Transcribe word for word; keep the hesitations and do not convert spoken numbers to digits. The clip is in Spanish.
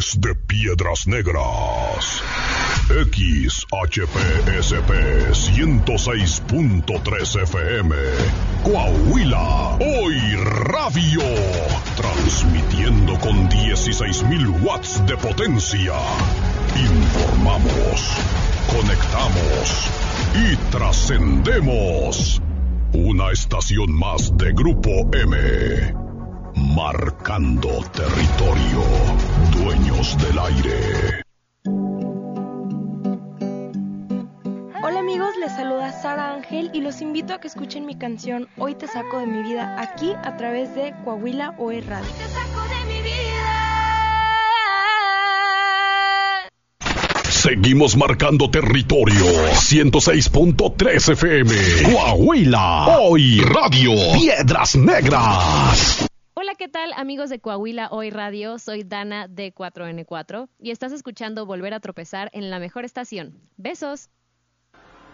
Desde Piedras Negras, X H P S P ciento seis punto tres F M, Coahuila, Hoy Radio, transmitiendo con dieciséis mil watts de potencia. Informamos, conectamos y trascendemos. Una estación más de Grupo M. Marcando territorio. Dueños del aire. Hola amigos, les saluda Sara Ángel y los invito a que escuchen mi canción Hoy te saco de mi vida aquí a través de Coahuila Hoy Radio. Hoy te saco de mi vida. Seguimos marcando territorio. ciento seis punto tres F M. Coahuila. Hoy Radio. Piedras Negras. Hola, ¿qué tal amigos de Coahuila Hoy Radio? Soy Dana de cuatro ene cuatro y estás escuchando Volver a Tropezar en la mejor estación. Besos.